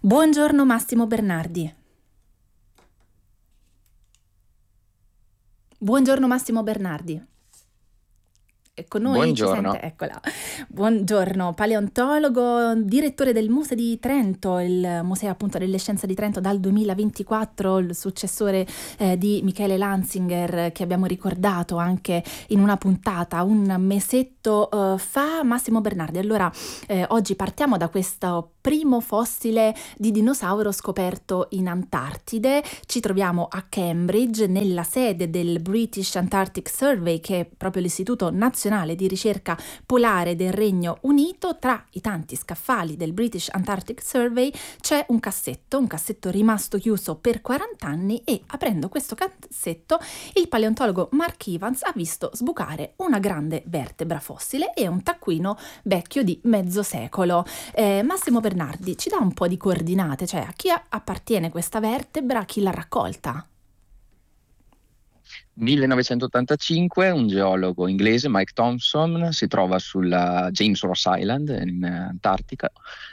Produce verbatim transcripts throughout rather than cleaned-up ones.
Buongiorno Massimo Bernardi. Buongiorno Massimo Bernardi. E con noi Buongiorno. ci sente, eccola. Buongiorno, paleontologo, direttore del Museo di Trento, il Museo appunto delle Scienze di Trento dal duemilaventiquattro, il successore eh, di Michele Lanzinger che abbiamo ricordato anche in una puntata un mesetto eh, fa. Massimo Bernardi, allora eh, oggi partiamo da questo primo fossile di dinosauro scoperto in Antartide. Ci troviamo a Cambridge nella sede del British Antarctic Survey, che è proprio l'istituto nazionale di ricerca polare del Regno Unito. Tra i tanti scaffali del British Antarctic Survey c'è un cassetto, un cassetto rimasto chiuso per quaranta anni, e aprendo questo cassetto il paleontologo Mark Evans ha visto sbucare una grande vertebra fossile e un taccuino vecchio di mezzo secolo. Eh, Massimo Bernardi, ci dà un po' di coordinate, cioè a chi appartiene questa vertebra, chi l'ha raccolta? millenovecentottantacinque, un geologo inglese, Mike Thompson, si trova sulla James Ross Island in Antartica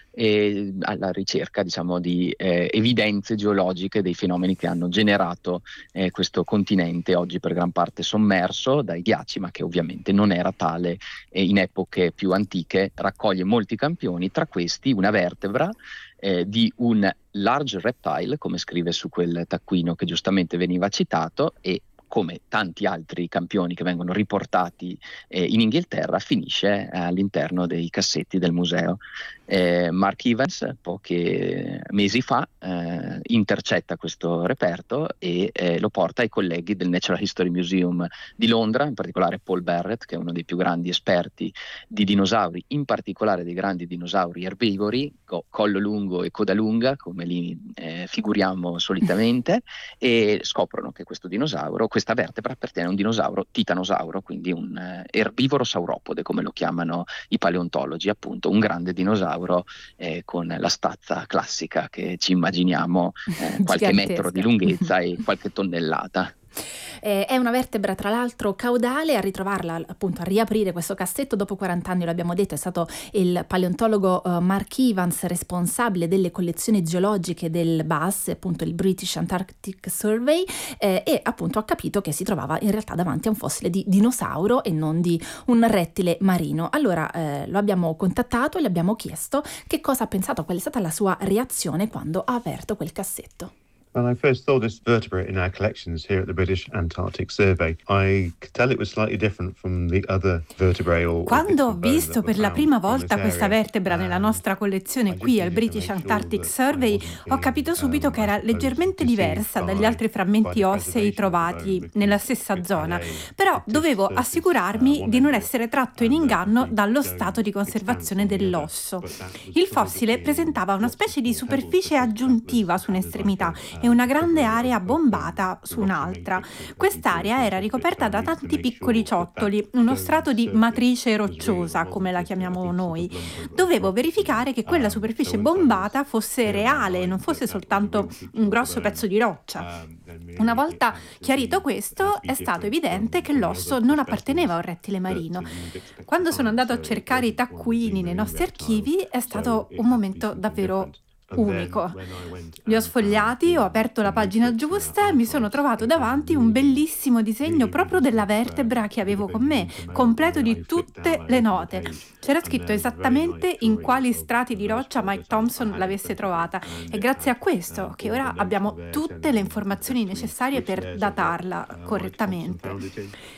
e alla ricerca, diciamo, di eh, evidenze geologiche dei fenomeni che hanno generato eh, questo continente, oggi per gran parte sommerso dai ghiacci, ma che ovviamente non era tale eh, in epoche più antiche. Raccoglie molti campioni, tra questi una vertebra eh, di un large reptile, come scrive su quel taccuino che giustamente veniva citato, e come tanti altri campioni che vengono riportati eh, in Inghilterra, finisce eh, all'interno dei cassetti del museo. Eh, Mark Evans, pochi mesi fa, eh, intercetta questo reperto e eh, lo porta ai colleghi del Natural History Museum di Londra, in particolare Paul Barrett, che è uno dei più grandi esperti di dinosauri, in particolare dei grandi dinosauri erbivori, co- collo lungo e coda lunga, come li eh, figuriamo solitamente, e scoprono che questo dinosauro, questa vertebra appartiene a un dinosauro titanosauro, quindi un eh, erbivoro sauropode, come lo chiamano i paleontologi, appunto un grande dinosauro eh, con la stazza classica che ci immaginiamo, eh, qualche metro di lunghezza e qualche tonnellata. Eh, è una vertebra tra l'altro caudale. A ritrovarla, appunto a riaprire questo cassetto dopo quaranta anni, lo abbiamo detto, è stato il paleontologo uh, Mark Evans, responsabile delle collezioni geologiche del B A S, appunto il British Antarctic Survey, eh, e appunto ha capito che si trovava in realtà davanti a un fossile di dinosauro e non di un rettile marino. Allora eh, lo abbiamo contattato e gli abbiamo chiesto che cosa ha pensato, qual è stata la sua reazione quando ha aperto quel cassetto. When I first saw this vertebrate in our collections here at the British Antarctic Survey, I could tell it was slightly different from the other vertebrae. Or Quando ho visto per la prima volta questa vertebra nella nostra collezione qui al British Antarctic Survey, ho capito subito che era leggermente diversa dagli altri frammenti ossei trovati nella stessa zona, però dovevo assicurarmi di non essere tratto in inganno dallo stato di conservazione dell'osso. Il fossile presentava una specie di superficie aggiuntiva su un'estremità e una grande area bombata su un'altra. Quest'area era ricoperta da tanti piccoli ciottoli, uno strato di matrice rocciosa, come la chiamiamo noi. Dovevo verificare che quella superficie bombata fosse reale e non fosse soltanto un grosso pezzo di roccia. Una volta chiarito questo, è stato evidente che l'osso non apparteneva a un rettile marino. Quando sono andato a cercare i taccuini nei nostri archivi, è stato un momento davvero unico. Li ho sfogliati, ho aperto la pagina giusta e mi sono trovato davanti un bellissimo disegno proprio della vertebra che avevo con me, completo di tutte le note. C'era scritto esattamente in quali strati di roccia Mike Thompson l'avesse trovata, e grazie a questo che ora abbiamo tutte le informazioni necessarie per datarla correttamente.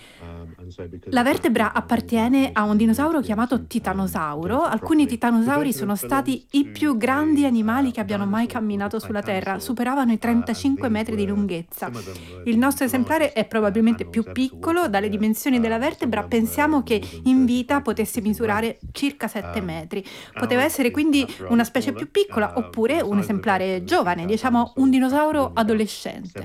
La vertebra appartiene a un dinosauro chiamato titanosauro. Alcuni titanosauri sono stati i più grandi animali che abbiano mai camminato sulla Terra, superavano i trentacinque metri di lunghezza. Il nostro esemplare è probabilmente più piccolo. Dalle dimensioni della vertebra pensiamo che in vita potesse misurare circa sette metri. Poteva essere quindi una specie più piccola oppure un esemplare giovane, diciamo un dinosauro adolescente.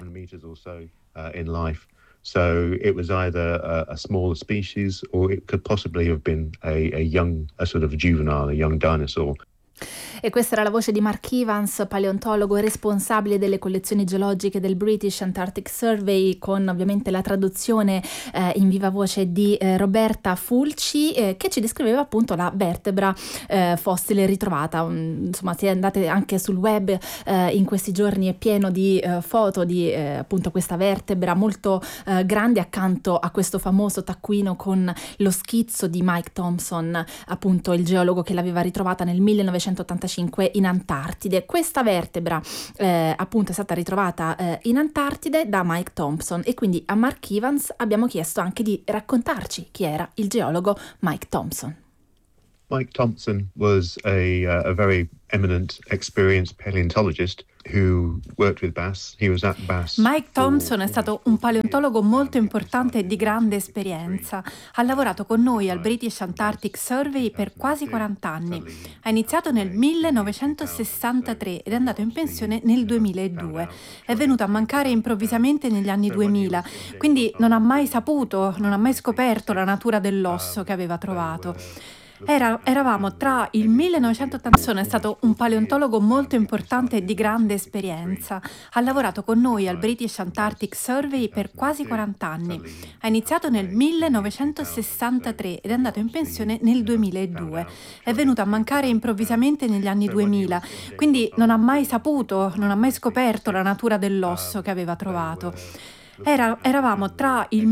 So it was either a, a smaller species or it could possibly have been a, a young, a sort of juvenile, a young dinosaur. E questa era la voce di Mark Evans, paleontologo responsabile delle collezioni geologiche del British Antarctic Survey, con ovviamente la traduzione eh, in viva voce di eh, Roberta Fulci, eh, che ci descriveva appunto la vertebra eh, fossile ritrovata. Um, insomma, se andate anche sul web eh, in questi giorni è pieno di eh, foto di eh, appunto questa vertebra molto eh, grande, accanto a questo famoso taccuino con lo schizzo di Mike Thompson, appunto il geologo che l'aveva ritrovata nel millenovecentottantacinque in Antartide. Questa vertebra eh, appunto è stata ritrovata eh, in Antartide da Mike Thompson, e quindi a Mark Evans abbiamo chiesto anche di raccontarci chi era il geologo Mike Thompson. Mike Thompson was a, uh, a very eminent, experienced paleontologist who worked with Bass. He was at Bass. Mike Thompson è stato un paleontologo molto importante e di grande esperienza. Ha lavorato con noi al British Antarctic Survey per quasi quaranta anni. Ha iniziato nel millenovecentosessantatré ed è andato in pensione nel duemiladue. È venuto a mancare improvvisamente negli anni duemila, quindi non ha mai saputo, non ha mai scoperto la natura dell'osso che aveva trovato. Era, eravamo tra il millenovecentottantacinque, è stato un paleontologo molto importante e di grande esperienza. Ha lavorato con noi al British Antarctic Survey per quasi quaranta anni. Ha iniziato nel millenovecentosessantatré ed è andato in pensione nel duemiladue. È venuto a mancare improvvisamente negli anni duemila, quindi non ha mai saputo, non ha mai scoperto la natura dell'osso che aveva trovato. Era, eravamo tra il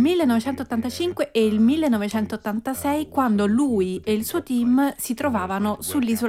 millenovecentottantacinque e il millenovecentottantasei quando lui e il suo team si trovavano sull'isola